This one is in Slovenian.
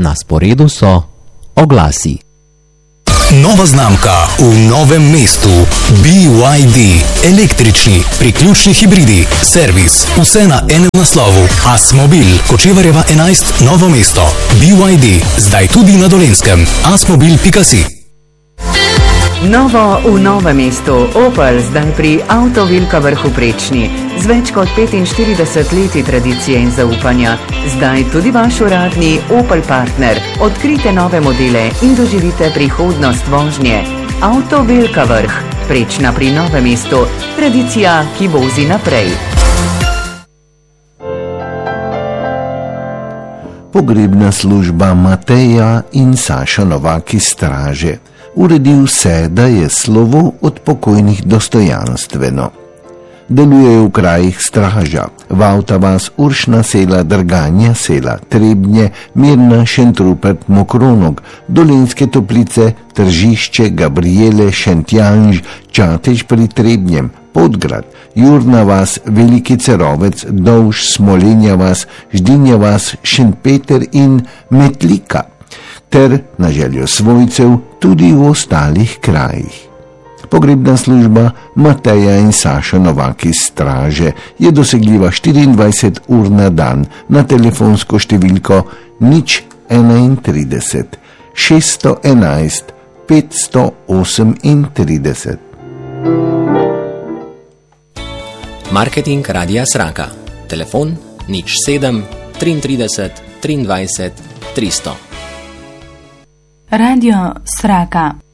Na sporedu so oglasi. Nova znamka v Novem mestu. BYD. Električni, priključni hibridi. Servis. Vse na enem naslovu. Asmobil. Kočevarjeva 11, Novo mesto. BYD. Zdaj tudi na Dolenjskem. Asmobil.si. Novo v Novem mestu. Opel zdaj pri Avto Vilka Vrh v Prečni. Z več kot 45 leti tradicije in zaupanja. Zdaj tudi vaš uradni Opel partner. Odkrite nove modele in doživite prihodnost vožnje. Avto Vilka Vrh. Prečna pri Novem mestu. Tradicija, ki vozi naprej. Pogrebna služba Mateja in Saša Novak iz Straže uredi vse, da je slovo od pokojnih dostojanstveno. Delujejo v krajih Straža, Vavtavas, Uršna sela, Drganja sela, Trebnje, Mirna, Šentrupert, Mokronog, Dolenjske Toplice, Tržišče, Gabriele, Šentjanž, Čatež pri Trebnjem, Podgrad, Jurna vas, Veliki Cerovec, Dolž, Smolenja vas, Ždinja vas, Šentpeter in Metlika, ter na željo svojcev tudi v ostalih krajih. Pogrebna služba Mateja in Saša Novak iz Straže je dosegljiva 24 ur na dan na telefonsko številko 031 611 538. Marketing Radia Sraka. Telefon 07 33 23 300. Radio Sraka.